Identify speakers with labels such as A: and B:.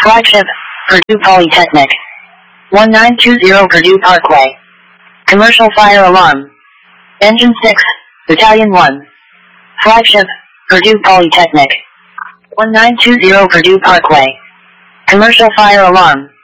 A: Flagship, Purdue Polytechnic. 1920 Purdue Parkway. Commercial fire alarm. Engine 6, Battalion 1. Flagship, Purdue Polytechnic. 1920 Purdue Parkway. Commercial fire alarm.